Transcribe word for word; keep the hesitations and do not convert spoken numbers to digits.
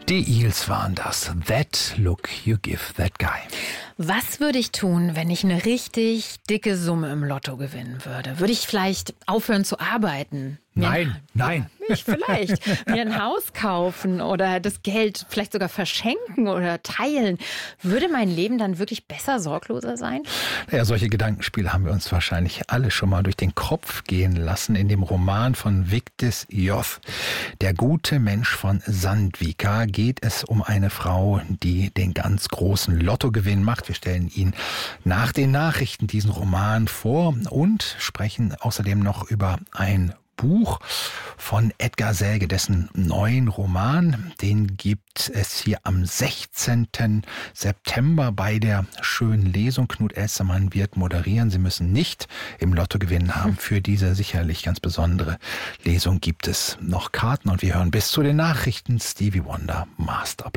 Die Eels waren das. That look you give that guy. Was würde ich tun, wenn ich eine richtig dicke Summe im Lotto gewinnen würde? Würde ich vielleicht aufhören zu arbeiten? Nein, nein. Nicht vielleicht. Mir ein Haus kaufen oder das Geld vielleicht sogar verschenken oder teilen. Würde mein Leben dann wirklich besser, sorgloser sein? Ja, solche Gedankenspiele haben wir uns wahrscheinlich alle schon mal durch den Kopf gehen lassen. In dem Roman von Vigdis Hjorth, Der gute Mensch von Sandvika, geht es um eine Frau, die den ganz großen Lottogewinn macht. Wir stellen Ihnen nach den Nachrichten diesen Roman vor und sprechen außerdem noch über ein Buch von Edgar Selge, dessen neuen Roman, den gibt es hier am sechzehnten September bei der schönen Lesung. Knut Elstermann wird moderieren. Sie müssen nicht im Lotto gewinnen haben. Für diese sicherlich ganz besondere Lesung gibt es noch Karten und wir hören bis zu den Nachrichten Stevie Wonder, Master Plan.